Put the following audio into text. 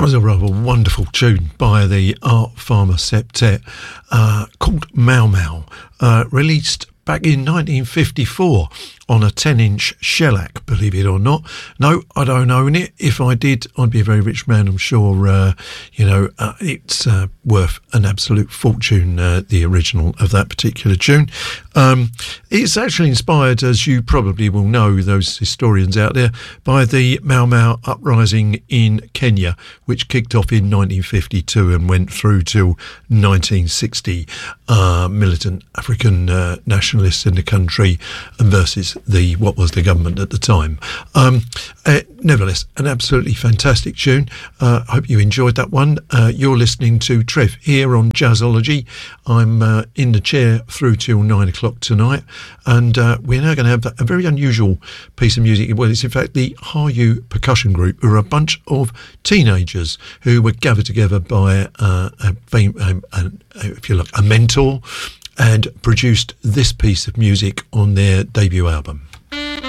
That was a rather wonderful tune by the Art Farmer Septet called Mau Mau, released back in 1954 on a 10-inch shellac, believe it or not. No, I don't own it. If I did, I'd be a very rich man, I'm sure. It's worth an absolute fortune, the original of that particular tune. It's actually inspired, as you probably will know, those historians out there, by the Mau Mau uprising in Kenya, which kicked off in 1952 and went through till 1960. Militant African nationalists in the country versus what was the government at the time. Nevertheless, an absolutely fantastic tune. Hope you enjoyed that one. You're listening to Trev here on Jazzology. I'm in the chair through till 9 o'clock tonight, and we're now going to have a very unusual piece of music. Well, it's in fact the Hayu Percussion Group, who are a bunch of teenagers who were gathered together by if you like, a mentor, and produced this piece of music on their debut album.